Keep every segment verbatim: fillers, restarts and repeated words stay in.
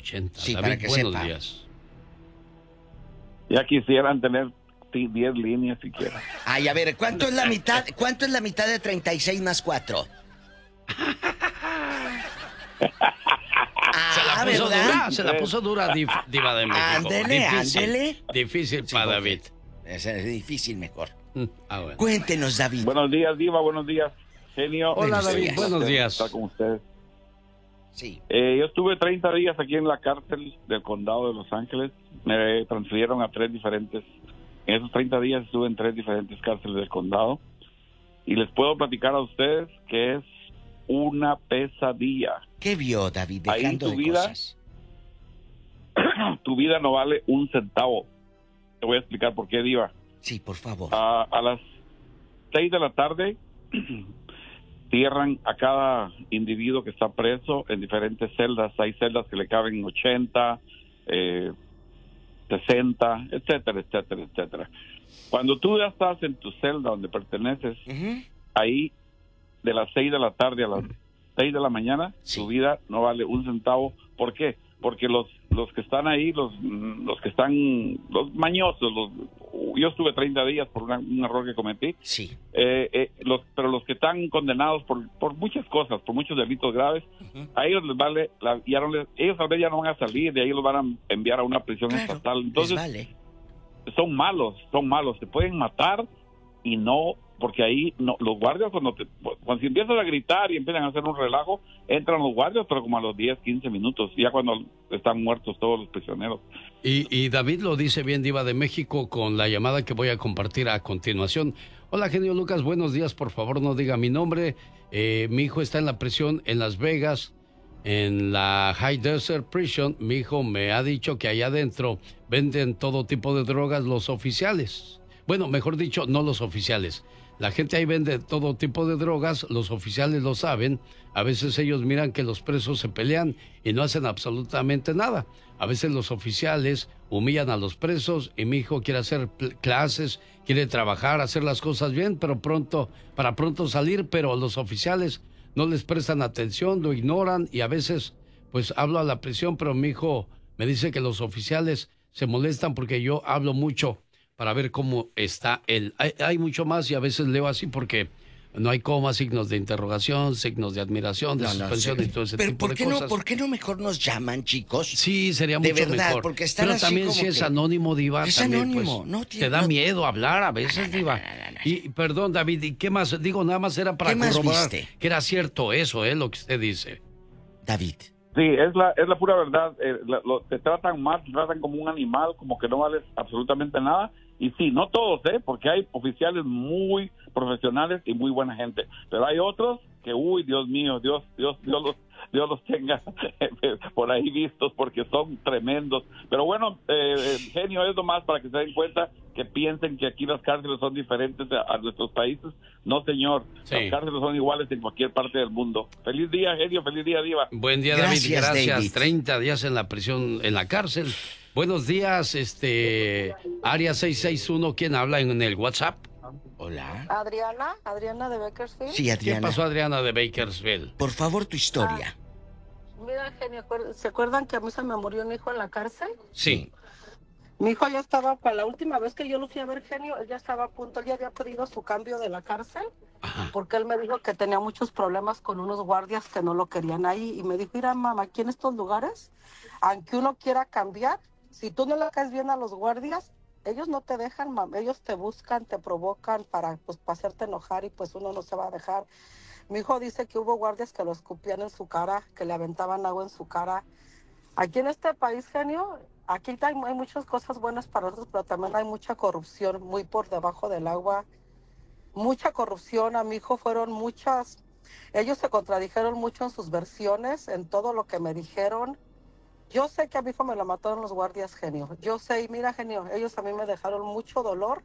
ochenta. Sí, David, para que buenos sepa. días. Ya quisieran tener diez líneas siquiera. Ay, a ver, ¿cuánto es la mitad? ¿Cuánto es la mitad de treinta y seis más cuatro? Se la Ah, puso ¿verdad? dura, se la puso dura, dif- Diva de México. Ándele, difícil, ándele. Difícil Sí, para porque David. Es es difícil mejor. Mm, Ah, bueno. Cuéntenos, David. Buenos días, Diva, buenos días, genio. Hola, buenos David, días. buenos Placer días. Estar con ustedes. Sí. Eh, yo estuve treinta días aquí en la cárcel del condado de Los Ángeles. Me transfirieron a tres diferentes. En esos treinta días estuve en tres diferentes cárceles del condado. Y les puedo platicar a ustedes que es una pesadilla. ¿Qué vio, David? Ahí Dejando tu de vida- cosas. Tu vida no vale un centavo. Te voy a explicar por qué, Diva. Sí, por favor. A, a las seis de la tarde cierran a cada individuo que está preso en diferentes celdas. Hay celdas que le caben ochenta, eh, sesenta, etcétera, etcétera, etcétera. Cuando tú ya estás en tu celda donde perteneces, Ujú. ahí de las seis de la tarde a las seis de la mañana, Sí. tu vida no vale un centavo. ¿Por qué? Porque los los que están ahí, los los que están, los mañosos, los, yo estuve treinta días por una- un error que cometí, Sí. eh, eh, los, pero los que están condenados por, por muchas cosas, por muchos delitos graves, Ujú. a ellos les vale, la, ya no les, ellos tal vez ya no van a salir, de ahí los van a enviar a una prisión Claro, estatal. les Entonces, vale. son malos, son malos, te pueden matar y no, porque ahí no, los guardias cuando te, cuando si empiezas a gritar y empiezan a hacer un relajo, entran los guardias, pero como a los diez, quince minutos, ya cuando están muertos todos los prisioneros. Y, y David lo dice bien, Diva de México, con la llamada que voy a compartir a continuación. Hola, genio Lucas, buenos días. Por favor, no diga mi nombre. Eh, mi hijo está en la prisión en Las Vegas, en la High Desert Prison. Mi hijo me ha dicho que allá adentro venden todo tipo de drogas los oficiales. Bueno, mejor dicho, no los oficiales. La gente ahí vende todo tipo de drogas, los oficiales lo saben. A veces ellos miran que los presos se pelean y no hacen absolutamente nada. A veces los oficiales humillan a los presos y mi hijo quiere hacer pl- clases, quiere trabajar, hacer las cosas bien, pero pronto, para pronto salir, pero los oficiales no les prestan atención, lo ignoran y a veces, pues hablo a la prisión, pero mi hijo me dice que los oficiales se molestan porque yo hablo mucho para ver cómo está él. Hay, hay mucho más y a veces leo así porque no hay comas, signos de interrogación, signos de admiración, de No, no suspensión sé. y todo ese Pero tipo ¿por de qué cosas. no, ¿por qué no mejor nos llaman, chicos? Sí, sería De mucho verdad, mejor. porque están Pero así también como si es que- anónimo, Diva. Es también, anónimo, pues, no tiene- te da no- miedo hablar a veces, Diva. no, no, no. Y perdón, David, ¿y qué más? Digo, nada más era para ¿Qué más corroborar viste? que era cierto eso, ¿eh? Lo que usted dice. David. Sí, es la, es la pura verdad. Eh, la- lo- te tratan mal, te tratan como un animal, como que no vales absolutamente nada. Y sí, no todos, ¿eh? Porque hay oficiales muy profesionales y muy buena gente. Pero hay otros que, uy, Dios mío, Dios, Dios, Dios los, Dios los tenga por ahí vistos porque son tremendos. Pero bueno, eh, eh, genio, es nomás para que se den cuenta que piensen que aquí las cárceles son diferentes a, a nuestros países. No, señor. Sí. Las cárceles son iguales en cualquier parte del mundo. Feliz día, genio. Feliz día, Diva. Buen día, Gracias, David. Gracias. David. treinta días en la prisión, en la cárcel. Buenos días, este... Área seis seis uno, ¿quién habla en el WhatsApp? Hola. Adriana, Adriana de Bakersfield. Sí, ¿Qué Adriana. pasó, Adriana de Bakersfield? Por favor, tu historia. Mira, genio, acuer- ¿se acuerdan que a mí se me murió un hijo en la cárcel? Sí. Mi hijo ya estaba, para la última vez que yo lo fui a ver, genio, él ya estaba a punto, él ya había pedido su cambio de la cárcel, Ajá. porque él me dijo que tenía muchos problemas con unos guardias que no lo querían ahí, y me dijo, mira, mamá, aquí en estos lugares, aunque uno quiera cambiar, si tú no le caes bien a los guardias, ellos no te dejan, mamá, ellos te buscan, te provocan para, pues, para hacerte enojar y pues uno no se va a dejar. Mi hijo dice que hubo guardias que lo escupían en su cara, que le aventaban agua en su cara. Aquí en este país, genio, aquí hay, hay muchas cosas buenas para nosotros, pero también hay mucha corrupción, muy por debajo del agua. Mucha corrupción, a mi hijo fueron muchas, ellos se contradijeron mucho en sus versiones, en todo lo que me dijeron. Yo sé que a mi hijo me lo mataron los guardias, genio. Yo sé, y mira, genio, ellos a mí me dejaron mucho dolor.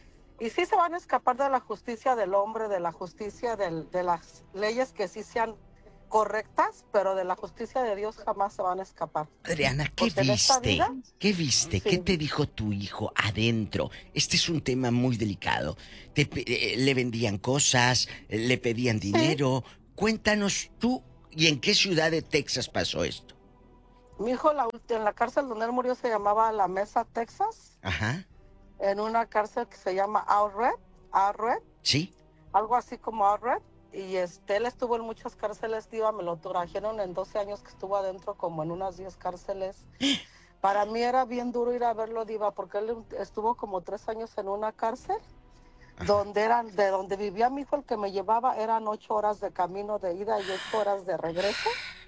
Y sí se van a escapar de la justicia del hombre, de la justicia del, de las leyes que sí sean correctas, pero de la justicia de Dios jamás se van a escapar. Adriana, ¿qué Porque en esta viste? vida- ¿Qué viste? Sí. ¿Qué te dijo tu hijo adentro? Este es un tema muy delicado. Te pe- eh, le vendían cosas, eh, le pedían dinero. Cuéntanos tú, ¿y en qué ciudad de Texas pasó esto? Mi hijo la, ulti- en la cárcel donde él murió se llamaba La Mesa, Texas. Ajá. En una cárcel que se llama Outred, Outred, Sí. algo así como Outred. Y este, él estuvo en muchas cárceles, diva, me lo trajeron en doce años que estuvo adentro, como en unas diez cárceles. Para mí era bien duro ir a verlo, diva, porque él estuvo como tres años en una cárcel, Ajá. donde eran, de donde vivía mi hijo, el que me llevaba, eran ocho horas de camino de ida y ocho horas de regreso.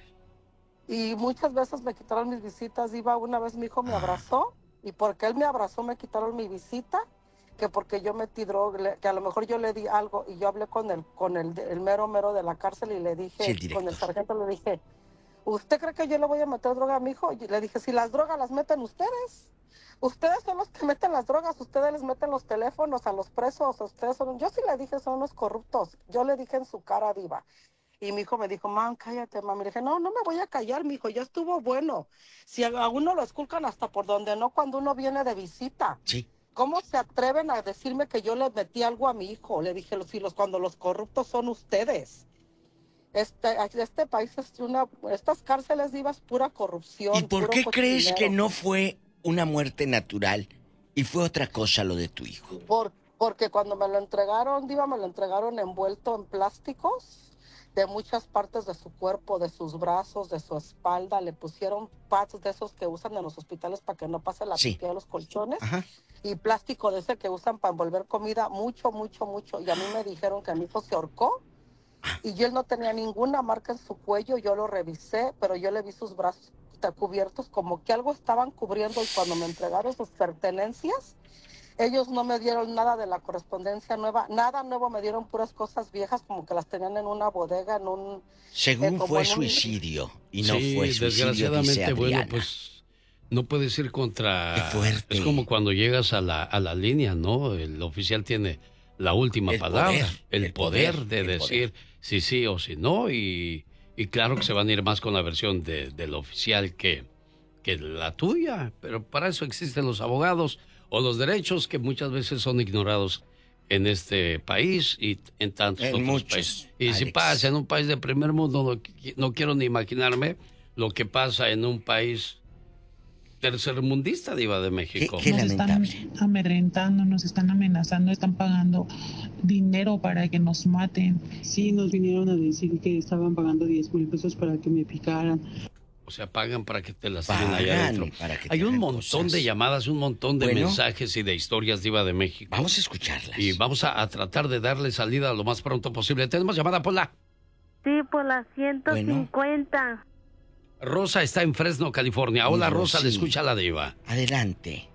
Y muchas veces me quitaron mis visitas, diva. Una vez mi hijo me abrazó, y porque él me abrazó me quitaron mi visita, que porque yo metí droga, que a lo mejor yo le di algo, y yo hablé con el, con el, el mero mero de la cárcel y le dije, Sí, el con el director. sargento le dije, ¿usted cree que yo le voy a meter droga a mi hijo? Y le dije, si las drogas las meten ustedes. Ustedes son los que meten las drogas, ustedes les meten los teléfonos a los presos, ustedes son... Yo sí le dije, son unos corruptos. Yo le dije en su cara, diva. Y mi hijo me dijo, mam, cállate, mami. Le dije, no, no me voy a callar, mi hijo, ya estuvo bueno. Si a, a uno lo esculcan hasta por donde no, cuando uno viene de visita. Sí. ¿Cómo se atreven a decirme que yo le metí algo a mi hijo? Le dije, si los, cuando los corruptos son ustedes. Este, este país es una... Estas cárceles, diva, es pura corrupción. ¿Y por puro qué crees cochinero. que no fue una muerte natural y fue otra cosa lo de tu hijo? Por, porque cuando me lo entregaron, diva, me lo entregaron envuelto en plásticos de muchas partes de su cuerpo, de sus brazos, de su espalda. Le pusieron pads de esos que usan en los hospitales para que no pase la Sí. piquea de los colchones. Ajá. Y plástico de ese que usan para envolver comida, mucho, mucho, mucho. Y a mí me dijeron que mi hijo se ahorcó y yo él no tenía ninguna marca en su cuello. Yo lo revisé, pero yo le vi sus brazos cubiertos, como que algo estaban cubriendo, y cuando me entregaron sus pertenencias, ellos no me dieron nada de la correspondencia nueva, nada nuevo, me dieron puras cosas viejas, como que las tenían en una bodega, en un... Según eh, como fue en un- suicidio y no Sí, fue suicidio, dice desgraciadamente, Adriana. bueno, pues no puedes ir contra... Qué fuerte. Es como cuando llegas a la, a la línea, ¿no? El oficial tiene la última El palabra, poder, el, el poder, poder, de el decir poder. si sí o si no, y, y claro que se van a ir más con la versión de, del oficial que, que la tuya, pero para eso existen los abogados o los derechos que muchas veces son ignorados en este país y en tantos En otros muchos, países. Y si Alex. pasa en un país de primer mundo, no, qui- no quiero ni imaginarme lo que pasa en un país tercermundista, diva de México. Qué Nos lamentable. están amedrentando, nos están amenazando, están pagando dinero para que nos maten. Sí, nos vinieron a decir que estaban pagando diez mil pesos para que me picaran. O sea, pagan para que te lastimen allá Pagan adentro. para que te Hay un hagan montón cosas. de llamadas, un montón de Bueno. mensajes y de historias, diva de México. Vamos a escucharlas. Y vamos a, a tratar de darle salida lo más pronto posible. ¿Tenemos llamada, Pola? Sí, por la ciento cincuenta. Rosa está en Fresno, California. Hola, Mi Rosa, Rosy. le escucha la diva. Adelante.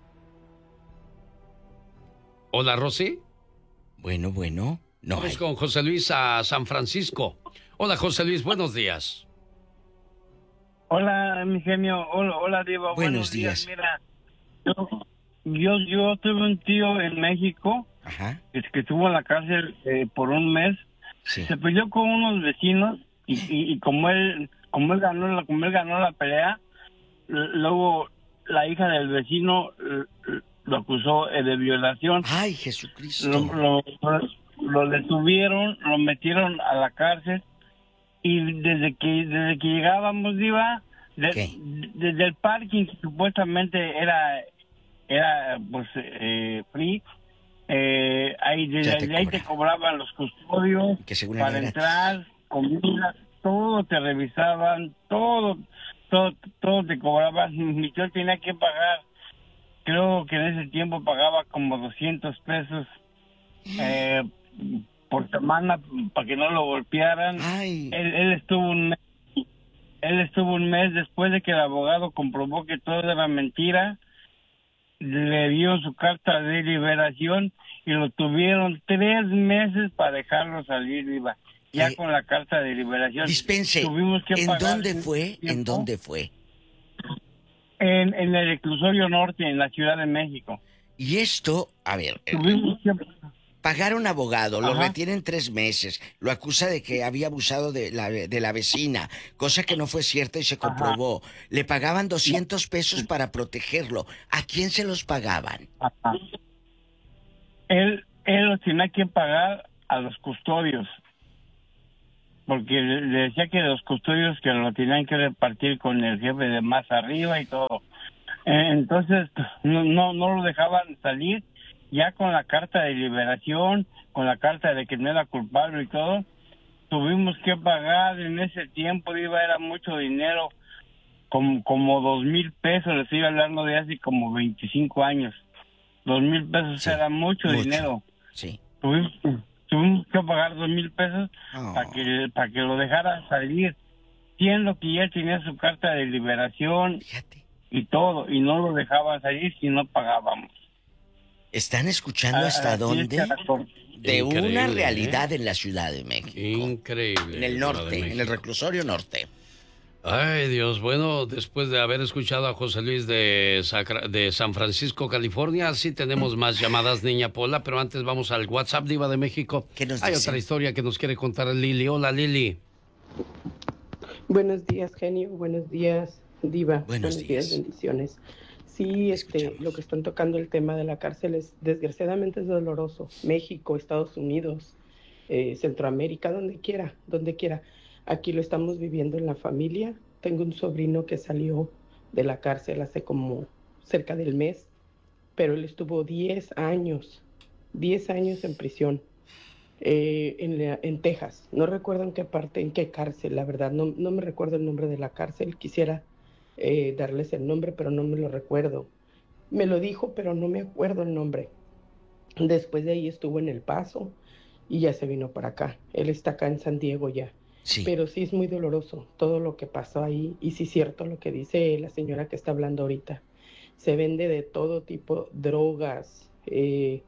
Hola, Rosy. Bueno, bueno. No Vamos hay. con José Luis a San Francisco. Hola, José Luis, buenos días. Hola, mi genio. Hola, hola Diva. Buenos días. Mira, yo, yo, yo tuve un tío en México Ajá. que, que estuvo en la cárcel eh, por un mes. Sí. Se peleó con unos vecinos y, y, y como él como él ganó la como él ganó la pelea, l- luego la hija del vecino l- l- lo acusó eh, de violación. Ay, Jesucristo. Lo, lo, lo detuvieron, lo metieron a la cárcel y desde que desde que llegábamos, Diva, de- ¿Qué? desde el parking que supuestamente era era pues eh, free, eh, ahí desde Ya te ahí te cobraban los custodios Que según para era entrar, comida, todo te revisaban, todo todo todo te cobraban. Mi tío tenía que pagar, creo que en ese tiempo pagaba como doscientos pesos eh, por semana para que no lo golpearan. Ay. Él, él estuvo un mes, él estuvo un mes después de que el abogado comprobó que todo era mentira. Le dio su carta de liberación y lo tuvieron tres meses para dejarlo salir, Diva. Ya ¿Qué? con la carta de liberación. Dispense. Tuvimos que ¿En pagar dónde un fue? ¿En tiempo dónde fue? En, en el reclusorio norte, en la Ciudad de México. Y esto, a ver, eh, Tuvimos que... pagaron abogado, lo Ajá. retienen tres meses, lo acusa de que había abusado de la, de la vecina, cosa que no fue cierta y se comprobó. Le pagaban doscientos pesos para protegerlo. ¿A quién se los pagaban? Ajá. Él, él los tenía que pagar a los custodios. porque le, le decía que los custodios que lo tenían que repartir con el jefe de más arriba y todo. Eh, entonces no, no, no lo dejaban salir, ya con la carta de liberación, con la carta de que no era culpable y todo. Tuvimos que pagar en ese tiempo, iba, era mucho dinero, como, como dos mil pesos, le estoy hablando de hace como veinticinco años. Dos mil pesos sí, era mucho, mucho dinero. Sí. Tuvimos, tuvimos que pagar dos mil pesos oh. para que para que lo dejara salir, siendo que ya tenía su carta de liberación. Fíjate. Y todo, y no lo dejaban salir si no pagábamos. ¿Están escuchando hasta ah, dónde? De Increíble, una realidad ¿eh? En la Ciudad de México. Increíble. En el norte, en el reclusorio norte. Ay, Dios, bueno, después de haber escuchado a José Luis de, Sacra, de San Francisco, California, sí tenemos más llamadas, Niña Pola, pero antes vamos al WhatsApp, Diva de México. ¿Qué nos Hay dice? Otra historia que nos quiere contar Lili. Hola, Lili. Buenos días, genio. Buenos días, Diva. Buenos, Buenos días. días. Bendiciones. Sí, este, lo que están tocando el tema de la cárcel es, desgraciadamente, es doloroso. México, Estados Unidos, eh, Centroamérica, donde quiera, donde quiera. Aquí lo estamos viviendo en la familia. Tengo un sobrino que salió de la cárcel hace como cerca del mes, pero él estuvo diez años, diez años en prisión, eh, en, la, en Texas. No recuerdo en qué parte, en qué cárcel, la verdad. No, no me recuerdo el nombre de la cárcel. Quisiera eh, darles el nombre, pero no me lo recuerdo. Me lo dijo, pero no me acuerdo el nombre. Después de ahí estuvo en El Paso y ya se vino para acá. Él está acá en San Diego ya. Sí. Pero sí es muy doloroso todo lo que pasó ahí. Y sí es cierto lo que dice la señora que está hablando ahorita. Se vende de todo tipo, drogas, eh,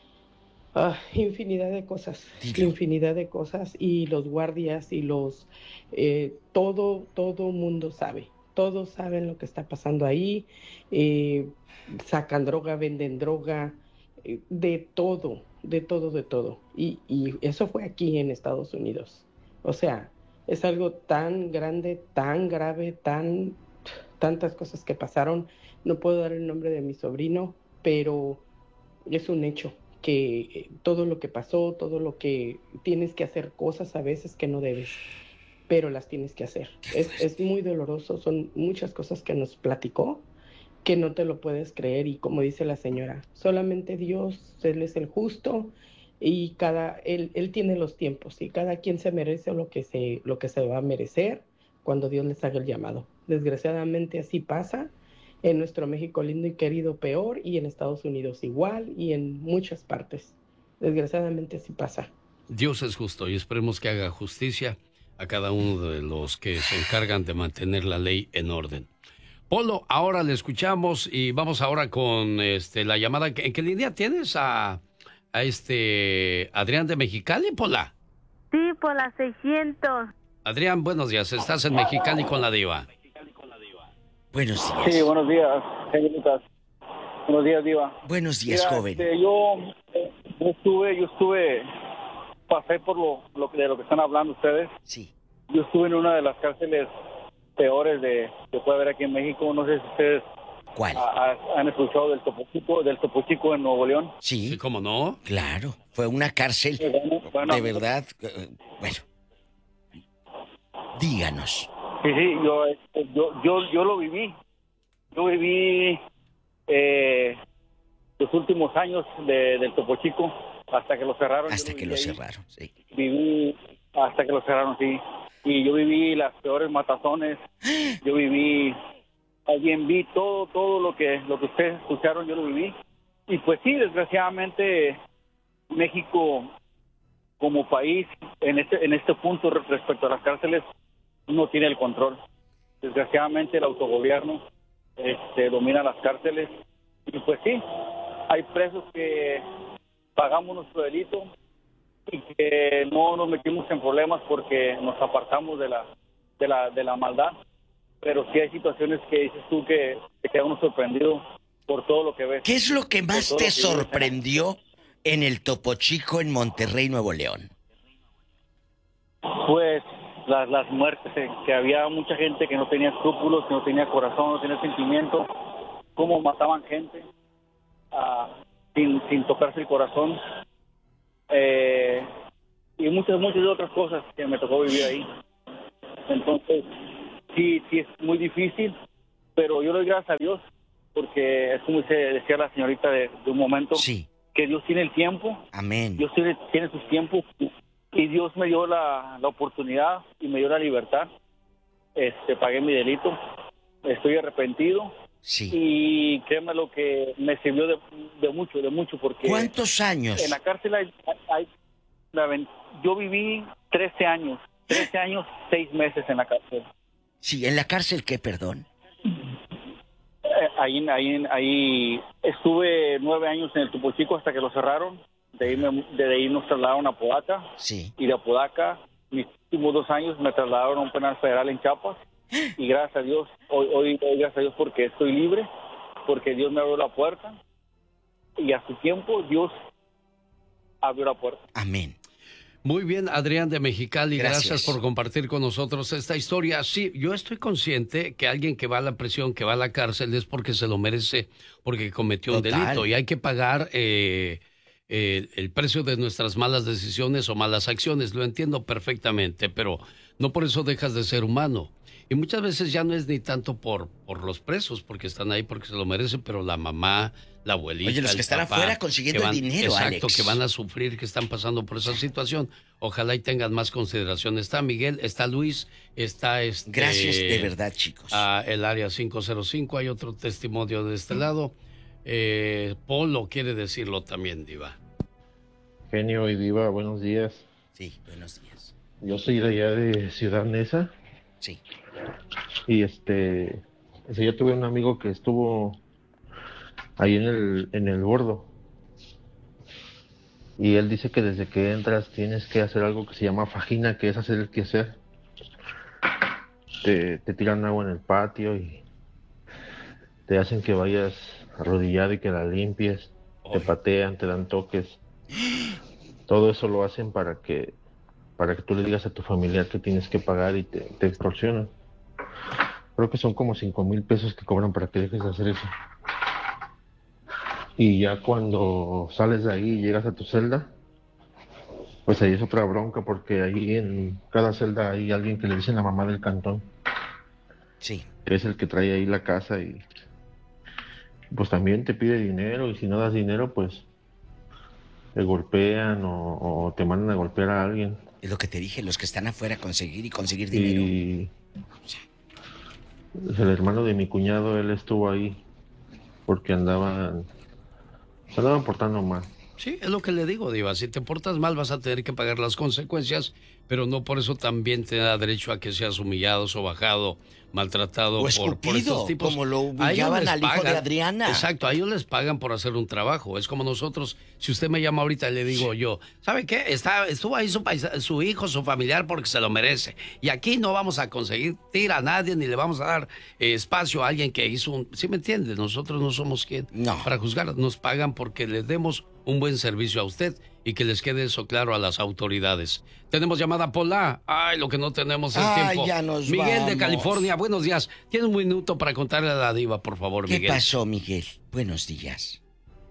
ah, infinidad de cosas, Dilo. infinidad de cosas. Y los guardias y los, eh, todo, todo mundo sabe. Todos saben lo que está pasando ahí. Eh, sacan droga, venden droga, eh, de todo, de todo, de todo. Y, y eso fue aquí en Estados Unidos. O sea, es algo tan grande, tan grave, tan tantas cosas que pasaron. No puedo dar el nombre de mi sobrino, pero es un hecho que todo lo que pasó, todo lo que tienes que hacer cosas a veces que no debes, pero las tienes que hacer. Es, es muy doloroso, son muchas cosas que nos platicó que no te lo puedes creer y como dice la señora, solamente Dios, Él es el justo. Y cada él, él tiene los tiempos y cada quien se merece lo que se lo que se va a merecer cuando Dios les haga el llamado. Desgraciadamente así pasa en nuestro México lindo y querido, peor, y en Estados Unidos igual y en muchas partes. Desgraciadamente así pasa. Dios es justo y esperemos que haga justicia a cada uno de los que se encargan de mantener la ley en orden. Polo, ahora le escuchamos y vamos ahora con este la llamada. ¿En qué línea tienes a a este Adrián de Mexicali, Pola? Sí, por la seiscientos. Adrián, buenos días. Estás en Mexicali con la Diva. Buenos días. Sí, buenos días, señoritas. Buenos días, Diva. Buenos días, Mira, joven. Este, yo, yo estuve, yo estuve, pasé por lo, lo de lo que están hablando ustedes. Sí. Yo estuve en una de las cárceles peores de que puede haber aquí en México. No sé si ustedes ¿Cuál? ¿Han escuchado del Topo Chico, del Topo Chico en Nuevo León? Sí. Sí, ¿cómo no? Claro, fue una cárcel, sí, bueno, bueno, de verdad, eh, bueno, díganos. Sí, sí, yo, yo, yo, yo lo viví, yo viví eh, los últimos años de, del Topo Chico hasta que lo cerraron. Hasta que lo ahí. cerraron, sí. Viví hasta que lo cerraron, sí, y yo viví las peores matazones, yo viví... Alguien vi todo todo lo que lo que ustedes escucharon, yo lo viví. Y pues sí, desgraciadamente México como país en este en este punto respecto a las cárceles no tiene el control. Desgraciadamente el autogobierno este domina las cárceles y pues sí, hay presos que pagamos nuestro delito y que no nos metimos en problemas porque nos apartamos de la de la de la maldad. Pero sí hay situaciones que dices tú que te queda uno sorprendido por todo lo que ves. ¿Qué es lo que más te sorprendió en el Topo Chico en Monterrey, Nuevo León? Pues las, las muertes, eh, que había mucha gente que no tenía escrúpulos, que no tenía corazón, no tenía sentimiento, cómo mataban gente uh, sin, sin tocarse el corazón. Eh, y muchas, muchas otras cosas que me tocó vivir ahí. Entonces, sí, sí es muy difícil, pero yo le doy gracias a Dios, porque es como decía la señorita de, de un momento, sí, que Dios tiene el tiempo. Amén. Dios tiene, tiene sus tiempos, y Dios me dio la, la oportunidad y me dio la libertad. Este, pagué mi delito, estoy arrepentido. Sí. Y créeme lo que me sirvió de, de mucho, de mucho, porque... ¿Cuántos años? En la cárcel hay, hay, hay, yo viví trece años, trece años, seis meses en la cárcel. Sí, ¿en la cárcel qué, perdón? Eh, ahí, ahí, ahí estuve nueve años en el Topo Chico hasta que lo cerraron. De ahí, me, de ahí nos trasladaron a Apodaca. Sí. Y de Apodaca, mis últimos dos años me trasladaron a un penal federal en Chiapas. Y gracias a Dios, hoy, hoy, hoy gracias a Dios porque estoy libre, porque Dios me abrió la puerta y a su tiempo Dios abrió la puerta. Amén. Muy bien, Adrián de Mexicali, gracias. Gracias por compartir con nosotros esta historia. Sí, yo estoy consciente que alguien que va a la prisión, que va a la cárcel, es porque se lo merece, porque cometió Total. un delito y hay que pagar eh, eh, el precio de nuestras malas decisiones o malas acciones. Lo entiendo perfectamente, pero no por eso dejas de ser humano. Y muchas veces ya no es ni tanto por, por los presos, porque están ahí porque se lo merecen, pero la mamá, la abuelita, Oye, los que el están papá, afuera consiguiendo que van- el dinero, exacto, Alex. que van a sufrir, que están pasando por esa situación. Ojalá y tengan más consideración. Está Miguel, está Luis, está este... Gracias de verdad, chicos. A el área cinco cero cinco, hay otro testimonio de este lado. Eh, Polo quiere decirlo también, Diva. Genio y Diva, buenos días. Sí, buenos días. Yo soy de allá de Ciudad Neza. Sí. Y este, o sea, yo tuve un amigo que estuvo ahí en el, en el Bordo. Y él dice que desde que entras tienes que hacer algo que se llama fajina, que es hacer el quehacer. Te, te tiran agua en el patio y te hacen que vayas arrodillado y que la limpies. Te patean, te dan toques. Todo eso lo hacen para que para que tú le digas a tu familiar que tienes que pagar y te, te extorsionan. Creo que son como cinco mil pesos que cobran para que dejes de hacer eso. Y ya cuando sales de ahí y llegas a tu celda, pues ahí es otra bronca, porque ahí en cada celda hay alguien que le dicen la mamá del cantón. Sí. Que es el que trae ahí la casa y pues también te pide dinero, y si no das dinero, pues te golpean o, o te mandan a golpear a alguien. Es lo que te dije, los que están afuera conseguir y conseguir dinero. Y el hermano de mi cuñado, él estuvo ahí porque andaban, se andaban portando mal. Sí, es lo que le digo, Diva. Si te portas mal vas a tener que pagar las consecuencias, pero no por eso también te da derecho a que seas humillado, sobajado, maltratado O por, escupido, por estos tipos. como lo A ellos humillaban les al hijo de pagan. Adriana. Exacto, a ellos les pagan por hacer un trabajo. Es como nosotros, si usted me llama ahorita y le digo yo, ¿sabe qué? Está, estuvo ahí su, paisa, su hijo, su familiar, porque se lo merece. Y aquí no vamos a conseguir tirar a nadie, ni le vamos a dar eh, espacio a alguien que hizo un... ¿Sí me entiende? Nosotros no somos quien no. para juzgar. Nos pagan porque les demos un buen servicio a usted y que les quede eso claro a las autoridades. Tenemos llamada Pola. Ay, lo que no tenemos es Ay, tiempo. ya nos Miguel vamos. de California, buenos días. Tiene un minuto para contarle a la Diva, por favor, ¿Qué Miguel. pasó, Miguel? Buenos días.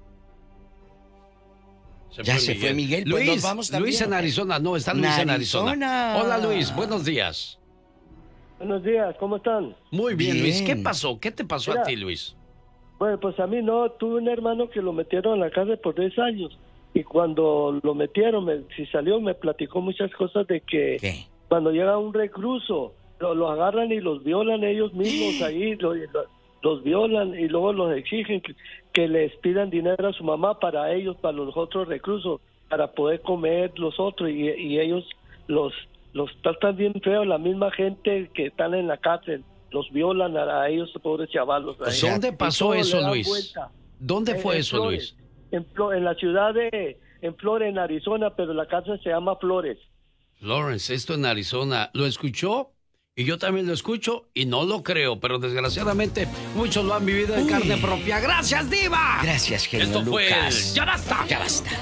Se ya fue se Miguel. fue Miguel, pues Luis, nos vamos también. Luis en Arizona, no, está Luis en Arizona. Arizona. Hola Luis, buenos días. Buenos días, ¿cómo están? Muy bien, Bien. Luis. ¿Qué pasó? ¿Qué te pasó Mira, a ti, Luis? Bueno, pues a mí no, tuve un hermano que lo metieron en la cárcel por diez años y cuando lo metieron, me, si salió, me platicó muchas cosas de que ¿Qué? cuando llega un recluso, lo, lo agarran y los violan ellos mismos ahí, lo- lo- los violan y luego los exigen que, que les pidan dinero a su mamá para ellos, para los otros reclusos, para poder comer los otros y, y ellos los, los tratan bien feo, la misma gente que están en la cárcel. Los violan a, a ellos, pobres chavalos. ahí. ¿Dónde Y pasó todo le eso, dan Luis? vuelta. ¿Dónde En- fue en eso, Flores, Luis? En, Flo- en la ciudad de en Flores, en Arizona, pero la cárcel se llama Flores. Lawrence, esto en Arizona. ¿Lo escuchó? Y yo también lo escucho y no lo creo, pero desgraciadamente muchos lo han vivido en Uy. carne propia. ¡Gracias, Diva! Gracias, genio Esto fue Lucas. el Ya Basta. Ya basta.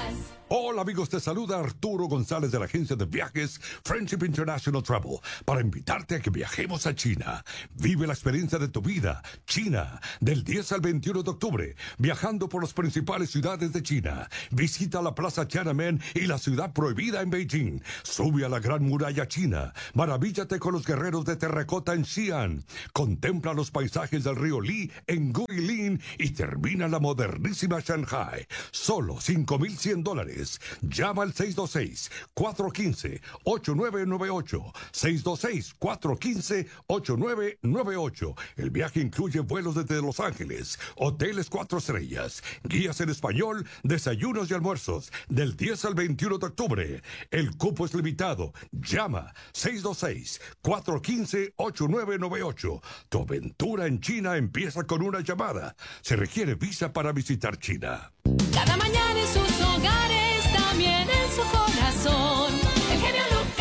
Hola amigos, te saluda Arturo González de la agencia de viajes Friendship International Travel para invitarte a que viajemos a China. Vive la experiencia de tu vida. China, del diez al veintiuno de octubre, viajando por las principales ciudades de China. Visita la Plaza Tiananmen y la ciudad prohibida en Beijing. Sube a la Gran Muralla China. Maravíllate con los guerreros de terracota en Xi'an. Contempla los paisajes del río Li en Guilin y termina la modernísima Shanghai. Solo cinco mil cien dólares. Llama al seis dos seis, cuatro uno cinco, ocho nueve nueve ocho. seis dos seis, cuatro uno cinco, ocho nueve nueve ocho. El viaje incluye vuelos desde Los Ángeles, hoteles cuatro estrellas, guías en español, desayunos y almuerzos, del diez al veintiuno de octubre. El cupo es limitado. Llama seis dos seis, cuatro uno cinco, ocho nueve nueve ocho. Tu aventura en China empieza con una llamada. Se requiere visa para visitar China. Cada mañana en sus hogares, también en su corazón, el genio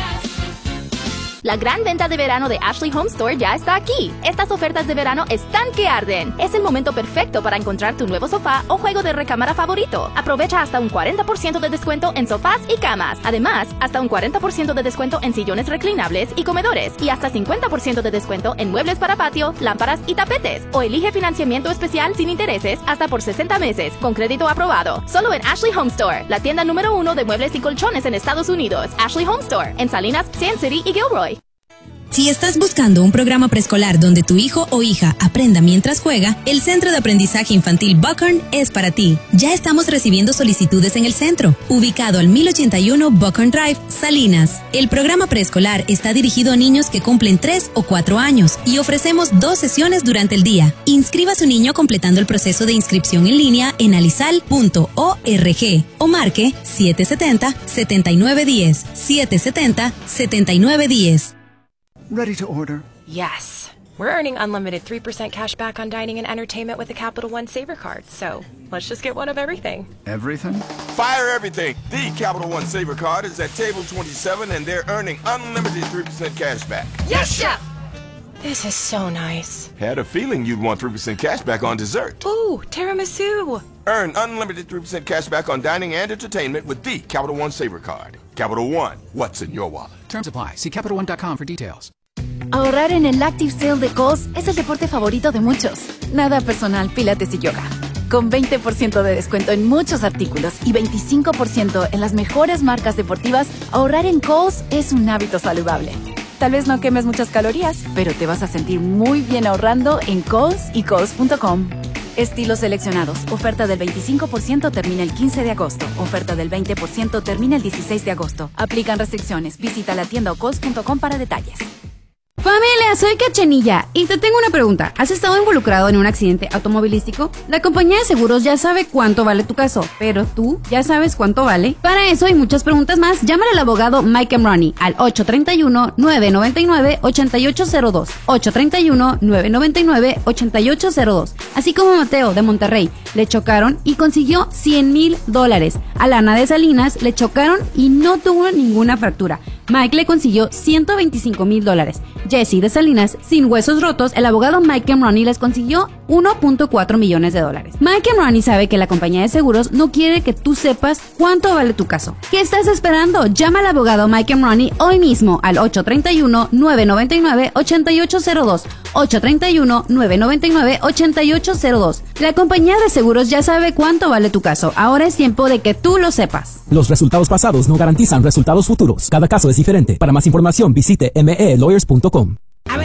Lucas. La gran venta de verano de Ashley Home Store ya está aquí. Estas ofertas de verano están que arden. Es el momento perfecto para encontrar tu nuevo sofá o juego de recámara favorito. Aprovecha hasta un cuarenta por ciento de descuento en sofás y camas. Además, hasta un cuarenta por ciento de descuento en sillones reclinables y comedores. Y hasta cincuenta por ciento de descuento en muebles para patio, lámparas y tapetes. O elige financiamiento especial sin intereses hasta por sesenta meses, con crédito aprobado. Solo en Ashley Home Store, la tienda número uno de muebles y colchones en Estados Unidos. Ashley Home Store, en Salinas, Sand City y Gilroy. Si estás buscando un programa preescolar donde tu hijo o hija aprenda mientras juega, el Centro de Aprendizaje Infantil Buckhorn es para ti. Ya estamos recibiendo solicitudes en el centro, ubicado al mil ochenta y uno Buckhorn Drive, Salinas. El programa preescolar está dirigido a niños que cumplen tres o cuatro años y ofrecemos dos sesiones durante el día. Inscriba a su niño completando el proceso de inscripción en línea en alisal punto org o marque siete setenta, setenta y nueve diez, siete setenta, setenta y nueve diez. Ready to order? Yes. We're earning unlimited three percent cash back on dining and entertainment with the Capital One Saver Card, so let's just get one of everything. Everything? Fire everything! The Capital One Saver Card is at table twenty-seven and they're earning unlimited three percent cash back. Yes, Chef! This is so nice. Had a feeling you'd want three percent cash back on dessert. Ooh, tiramisu! Earn unlimited three percent cash back on dining and entertainment with the Capital One Saver Card. Capital One, what's in your wallet? Terms apply. See Capital One dot com for details. Ahorrar en el Active Sale de Kohl's es el deporte favorito de muchos. Nada personal, pilates y yoga. Con veinte por ciento de descuento en muchos artículos y veinticinco por ciento en las mejores marcas deportivas, ahorrar en Kohl's es un hábito saludable. Tal vez no quemes muchas calorías, pero te vas a sentir muy bien ahorrando en Kohl's y Kohl's punto com. Estilos seleccionados. Oferta del veinticinco por ciento termina el quince de agosto. Oferta del veinte por ciento termina el dieciséis de agosto. Aplican restricciones. Visita la tienda o Kohl's punto com para detalles. Familia, soy Cachanilla y te tengo una pregunta. ¿Has estado involucrado en un accidente automovilístico? La compañía de seguros ya sabe cuánto vale tu caso, pero ¿tú ya sabes cuánto vale? Para eso y muchas preguntas más, llámale al abogado Mike Emrani al ocho tres uno, nueve nueve nueve, ocho ocho cero dos, ocho tres uno, nueve nueve nueve, ocho ocho cero dos. Así como Mateo de Monterrey, le chocaron y consiguió cien mil dólares. A Lana de Salinas le chocaron y no tuvo ninguna fractura. Mike le consiguió ciento veinticinco mil dólares. Jesse de Salinas, sin huesos rotos, el abogado Mike Emrani les consiguió uno punto cuatro millones de dólares. Mike Emrani sabe que la compañía de seguros no quiere que tú sepas cuánto vale tu caso. ¿Qué estás esperando? Llama al abogado Mike Emrani hoy mismo al ocho tres uno, nueve nueve nueve, ocho ocho cero dos, ocho tres uno, nueve nueve nueve, ocho ocho cero dos. La compañía de seguros ya sabe cuánto vale tu caso. Ahora es tiempo de que tú lo sepas. Los resultados pasados no garantizan resultados futuros. Cada caso es diferente. Para más información visite m e lawyers punto com.